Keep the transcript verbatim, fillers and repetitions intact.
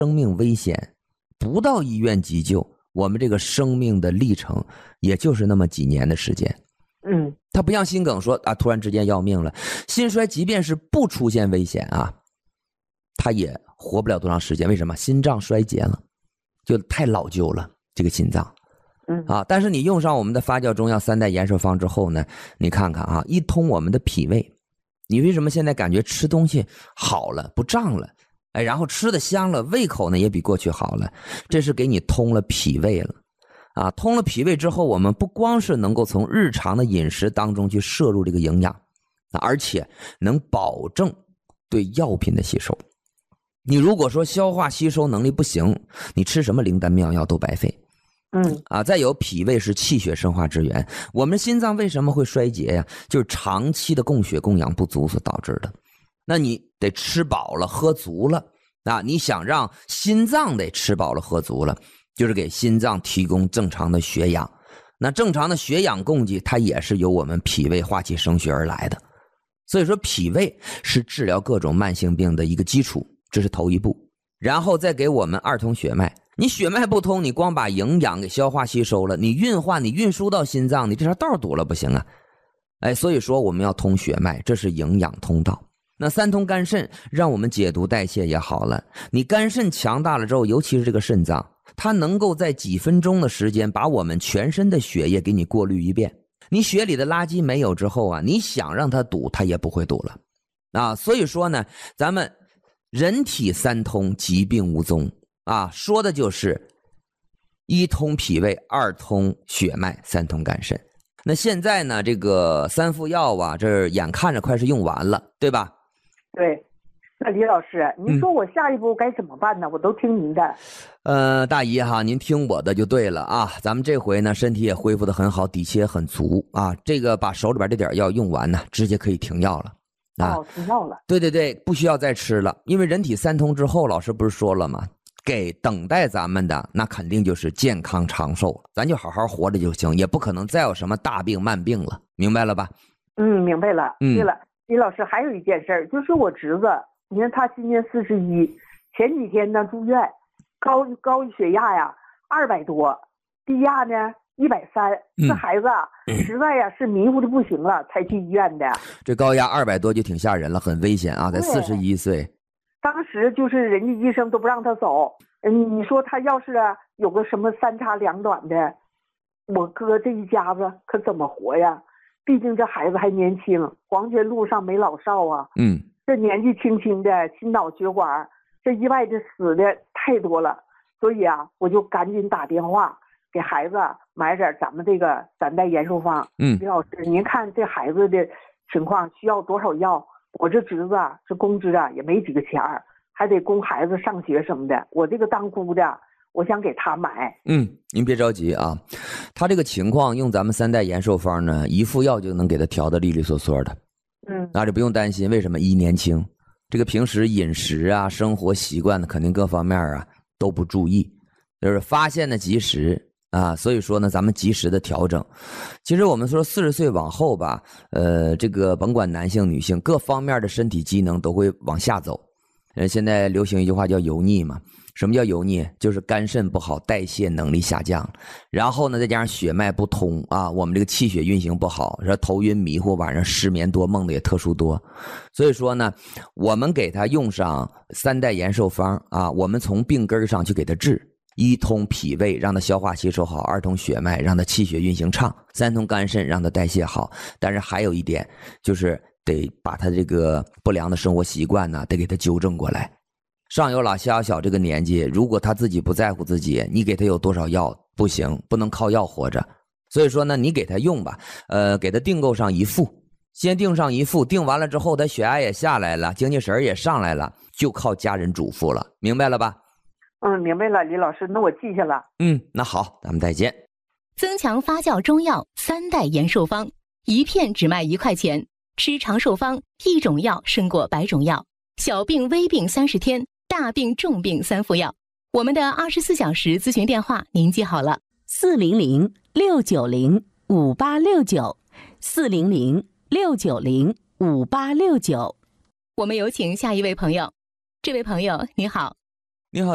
生命危险，不到医院急救，我们这个生命的历程也就是那么几年的时间。 嗯， 它不像心梗说啊，突然之间要命了。心衰即便是不出现危险啊，它也活不了多长时间。为什么？心脏衰竭了，就太老旧了这个心脏。 嗯啊，但是你用上我们的发酵中药三代延寿方之后呢，你看看啊，一通我们的脾胃，你为什么现在感觉吃东西好了，不胀了？哎，然后吃的香了，胃口呢也比过去好了，这是给你通了脾胃了。啊，通了脾胃之后，我们不光是能够从日常的饮食当中去摄入这个营养，而且能保证对药品的吸收。你如果说消化吸收能力不行，你吃什么灵丹妙药都白费。 嗯啊，再有脾胃是气血生化之源，我们心脏为什么会衰竭呀？就是长期的供血供氧不足所导致的。那你得吃饱了喝足了啊！你想让心脏得吃饱了喝足了，就是给心脏提供正常的血氧。那正常的血氧供给，它也是由我们脾胃化气生血而来的。所以说，脾胃是治疗各种慢性病的一个基础，这是头一步。然后再给我们二通血脉。你血脉不通，你光把营养给消化吸收了，你运化你运输到心脏，你这条道堵了不行啊。哎，所以说我们要通血脉，这是营养通道。那三通肝肾，让我们解毒代谢也好了。你肝肾强大了之后，尤其是这个肾脏，它能够在几分钟的时间把我们全身的血液给你过滤一遍。你血里的垃圾没有之后啊，你想让它堵，它也不会堵了啊。所以说呢，咱们人体三通，疾病无踪啊，说的就是一通脾胃，二通血脉，三通肝肾。那现在呢，这个三副药啊，这眼看着快是用完了，对吧？ 对。那李老师，您说我下一步该怎么办呢？嗯、我都听您的。 呃，大姨哈，您听我的就对了啊。咱们这回呢，身体也恢复得很好，底气也很足啊。这个把手里边这点药用完呢，直接可以停药了。啊， 哦，停药了。 对对对，不需要再吃了，因为人体三通之后，老师不是说了吗？给等待咱们的那肯定就是健康长寿，咱就好好活着就行，也不可能再有什么大病慢病了，明白了吧？ 嗯，明白了。 嗯， 对了，李老师还有一件事，就是我侄子，你看他今年四十一，前几天呢住院，高高血压呀二百多，低压呢一百三，这孩子啊、嗯、实在呀是迷糊的不行了，才去医院的。 这高压二百多就挺吓人了，很危险啊，在四十一岁。 当时就是人家医生都不让他走，嗯，你说他要是啊有个什么三长两短的，我哥这一家子可怎么活呀？毕竟这孩子还年轻，黄泉路上没老少啊。 嗯， 这年纪轻轻的心脑血管，这意外的死的太多了，所以啊，我就赶紧打电话给孩子买点咱们这个三代延寿方。 嗯， 李老师，您看这孩子的情况需要多少药？我这侄子啊，这工资啊也没几个钱儿，还得供孩子上学什么的。我这个当姑的，我想给他买。 嗯，您别着急啊，他这个情况用咱们三代延寿方呢，一副药就能给他调得利利索索的。 嗯， 那就不用担心，为什么？一年轻，这个平时饮食啊、生活习惯的肯定各方面啊都不注意，就是发现的及时啊，所以说呢，咱们及时的调整。其实我们说四十岁往后吧，呃，这个甭管男性女性，各方面的身体机能都会往下走。呃，现在流行一句话叫油腻嘛。什么叫油腻？就是肝肾不好，代谢能力下降，然后呢，再加上血脉不通啊，我们这个气血运行不好，说头晕迷糊，晚上失眠多，梦的也特殊多。所以说呢，我们给他用上三代延寿方啊，我们从病根上去给他治。一通脾胃，让他消化吸收好；二通血脉，让他气血运行畅；三通肝肾，让他代谢好。但是还有一点，就是得把他这个不良的生活习惯呢，得给他纠正过来。上有老下有小，这个年纪，如果他自己不在乎自己，你给他有多少药不行，不能靠药活着。所以说呢，你给他用吧，呃，给他订购上一副，先订上一副，订完了之后，他血压也下来了，精气神也上来了，就靠家人嘱咐了，明白了吧？ 嗯，明白了，李老师，那我记下了。 嗯，那好，咱们再见。 增强发酵中药三代延寿方，一片只卖一块钱，吃长寿方，一种药胜过百种药，小病微病三十天。大病重病三副药，我们的二十四小时咨询电话您记好了： 四零零六九零五八六九，四零零六九零五八六九。 我们有请下一位朋友。这位朋友你好。